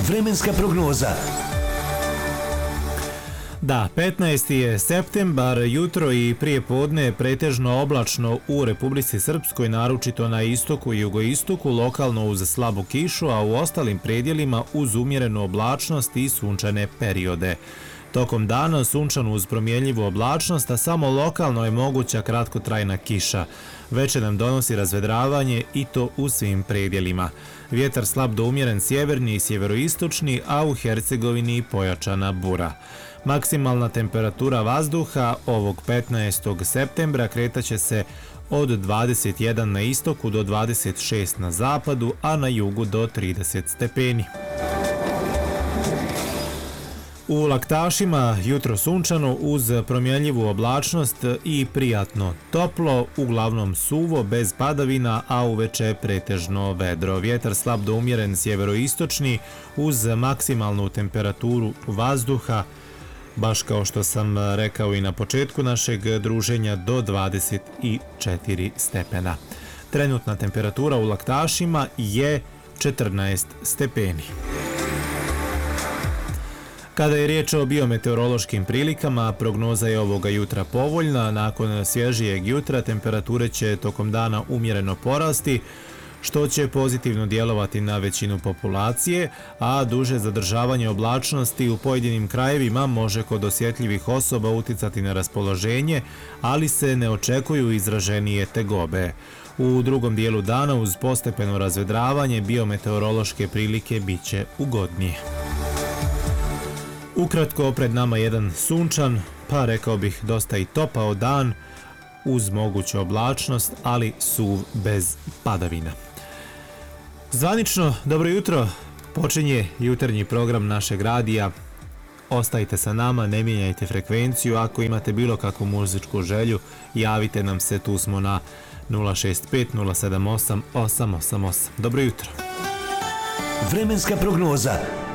Vremenska prognoza. Da, 15. je septembar, jutro i prije podne pretežno oblačno u Republici Srpskoj, naročito na istoku i jugoistoku, lokalno uz slabu kišu, a u ostalim predjelima uz umjerenu oblačnost i sunčane periode. Tokom dana sunčano uz promjenljivu oblačnost, a samo lokalno je moguća kratkotrajna kiša. Veče nam donosi razvedravanje i to u svim predjelima. Vjetar slab do umjeren sjeverni i sjeveroistočni, a u Hercegovini pojačana bura. Maksimalna temperatura vazduha ovog 15. septembra kretaće se od 21 na istoku do 26 na zapadu, a na jugu do 30 stepeni. U Laktašima jutro sunčano uz promjenljivu oblačnost i prijatno toplo, uglavnom suvo bez padavina, a uveče pretežno vedro. Vjetar slab do umjeren sjeveroistočni uz maksimalnu temperaturu vazduha, baš kao što sam rekao i na početku našeg druženja, do 24 stepena. Trenutna temperatura u Laktašima je 14 stepeni. Kada je riječ o biometeorološkim prilikama, prognoza je ovoga jutra povoljna. Nakon svježijeg jutra temperature će tokom dana umjereno porasti, što će pozitivno djelovati na većinu populacije, a duže zadržavanje oblačnosti u pojedinim krajevima može kod osjetljivih osoba uticati na raspoloženje, ali se ne očekuju izraženije tegobe. U drugom dijelu dana uz postepeno razvedravanje biometeorološke prilike bit će ugodnije. Ukratko, pred nama jedan sunčan, pa rekao bih dosta i topao dan uz moguću oblačnost, ali suv bez padavina. Zvanično, dobro jutro, počinje jutarnji program našeg radija. Ostajte sa nama, ne mijenjajte frekvenciju. Ako imate bilo kakvu muzičku želju, javite nam se, tu smo na 065 078 888. Dobro jutro. Vremenska prognoza.